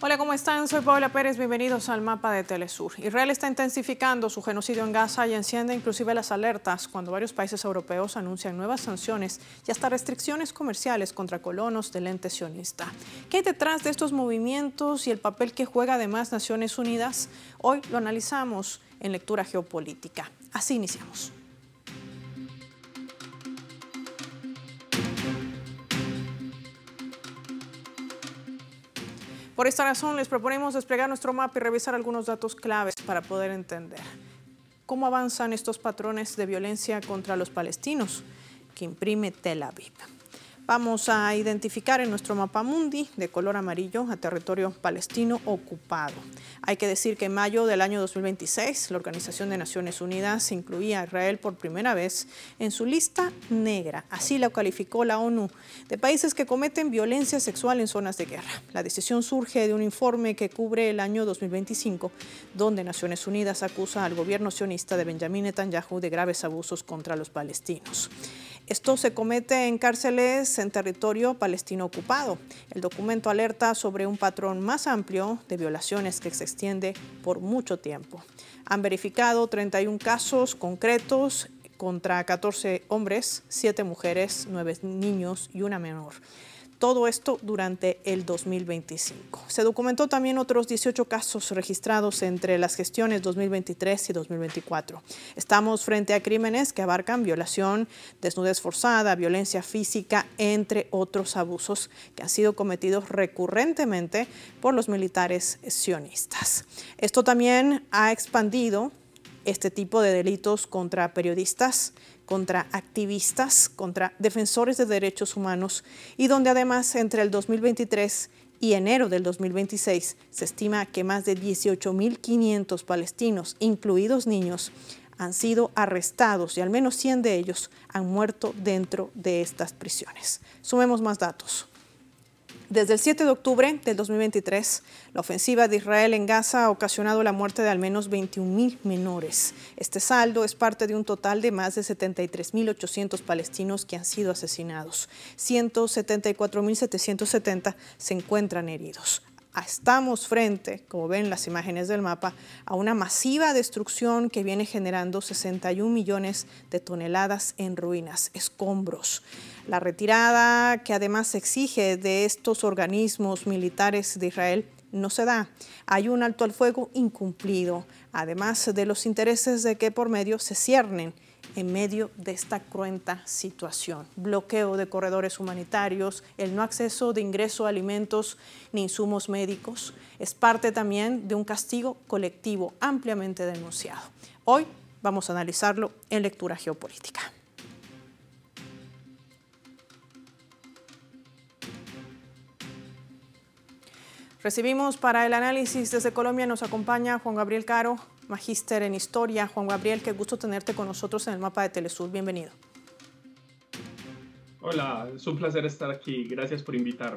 Hola, ¿cómo están? Soy Paola Pérez, bienvenidos al mapa de Telesur. Israel está intensificando su genocidio en Gaza y enciende inclusive las alertas cuando varios países europeos anuncian nuevas sanciones y hasta restricciones comerciales contra colonos del ente sionista. ¿Qué hay detrás de estos movimientos y el papel que juega además Naciones Unidas? Hoy lo analizamos en Lectura Geopolítica. Así iniciamos. Por esta razón, les proponemos desplegar nuestro mapa y revisar algunos datos claves para poder entender cómo avanzan estos patrones de violencia contra los palestinos que imprime Tel Aviv. Vamos a identificar en nuestro mapa mundi de color amarillo a territorio palestino ocupado. Hay que decir que en mayo del año 2026, la Organización de Naciones Unidas incluía a Israel por primera vez en su lista negra. Así la calificó la ONU, de países que cometen violencia sexual en zonas de guerra. La decisión surge de un informe que cubre el año 2025, donde Naciones Unidas acusa al gobierno sionista de Benjamín Netanyahu de graves abusos contra los palestinos. Esto se comete en cárceles en territorio palestino ocupado. El documento alerta sobre un patrón más amplio de violaciones que se extiende por mucho tiempo. Han verificado 31 casos concretos contra 14 hombres, 7 mujeres, 9 niños y una menor. Todo esto durante el 2025. Se documentó también otros 18 casos registrados entre las gestiones 2023 y 2024. Estamos frente a crímenes que abarcan violación, desnudez forzada, violencia física, entre otros abusos que han sido cometidos recurrentemente por los militares sionistas. Esto también ha expandido este tipo de delitos contra periodistas, contra activistas, contra defensores de derechos humanos y donde además entre el 2023 y enero del 2026 se estima que más de 18.500 palestinos, incluidos niños, han sido arrestados y al menos 100 de ellos han muerto dentro de estas prisiones. Sumemos más datos. Desde el 7 de octubre del 2023, la ofensiva de Israel en Gaza ha ocasionado la muerte de al menos 21.000 menores. Este saldo es parte de un total de más de 73.800 palestinos que han sido asesinados. 174.770 se encuentran heridos. Estamos frente, como ven las imágenes del mapa, a una masiva destrucción que viene generando 61 millones de toneladas en ruinas, escombros. La retirada que además se exige de estos organismos militares de Israel no se da. Hay un alto al fuego incumplido, además de los intereses de que por medio se ciernen en medio de esta cruenta situación. Bloqueo de corredores humanitarios, el no acceso de ingreso a alimentos ni insumos médicos, es parte también de un castigo colectivo ampliamente denunciado. Hoy vamos a analizarlo en Lectura Geopolítica. Recibimos para el análisis desde Colombia, nos acompaña Juan Gabriel Caro, magíster en Historia. Juan Gabriel, qué gusto tenerte con nosotros en el mapa de Telesur. Bienvenido. Hola, es un placer estar aquí. Gracias por invitarme.